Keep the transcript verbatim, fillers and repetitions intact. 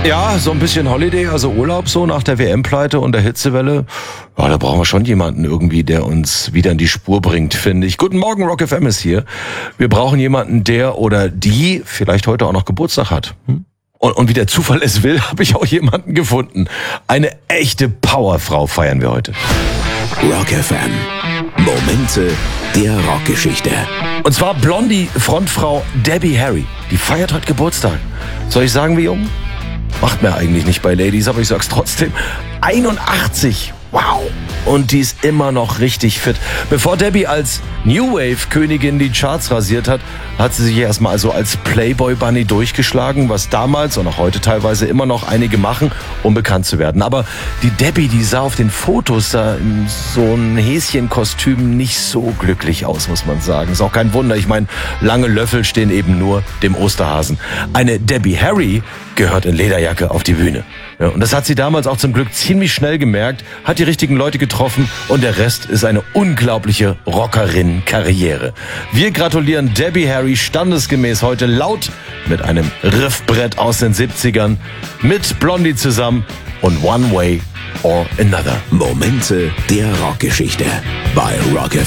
Ja, so ein bisschen Holiday, also Urlaub so nach der W M-Pleite und der Hitzewelle. Ja, da brauchen wir schon jemanden irgendwie, der uns wieder in die Spur bringt, finde ich. Guten Morgen, Rock F M ist hier. Wir brauchen jemanden, der oder die vielleicht heute auch noch Geburtstag hat. Hm? Und, und wie der Zufall es will, habe ich auch jemanden gefunden. Eine echte Powerfrau feiern wir heute. Rock F M. Momente der Rockgeschichte. Und zwar Blondie Frontfrau Debbie Harry. Die feiert heute Geburtstag. Soll ich sagen, wie jung? Macht mir eigentlich nicht bei Ladies, aber ich sag's trotzdem. einundachtzig. Wow. Und die ist immer noch richtig fit. Bevor Debbie als New Wave Königin die Charts rasiert hat, hat sie sich erstmal also als Playboy Bunny durchgeschlagen, was damals und auch heute teilweise immer noch einige machen, um bekannt zu werden. Aber die Debbie, die sah auf den Fotos da in so ein Häschenkostüm nicht so glücklich aus, muss man sagen. Ist auch kein Wunder. Ich meine, lange Löffel stehen eben nur dem Osterhasen. Eine Debbie Harry gehört in Lederjacke auf die Bühne. Ja, und das hat sie damals auch zum Glück ziemlich schnell gemerkt, hat die richtigen Leute getroffen und der Rest ist eine unglaubliche Rockerin-Karriere. Wir gratulieren Debbie Harry standesgemäß heute laut mit einem Riffbrett aus den siebzigern mit Blondie zusammen und One Way or Another. Momente der Rockgeschichte bei Rock F M.